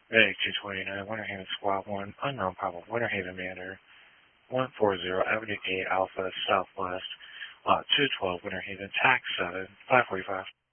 Medic 229, Winter Haven Squad 1, unknown probable Winter Haven Manor, 140 Avenue A Alpha Southwest, Lot 212, Winter Haven, Tax 7, 545.